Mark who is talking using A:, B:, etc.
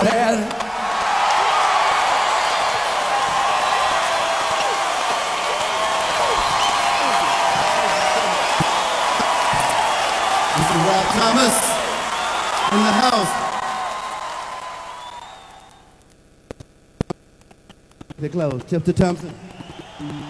A: bad.
B: Mr. Rob Thomas in the house. They're closed. Tipton Thompson.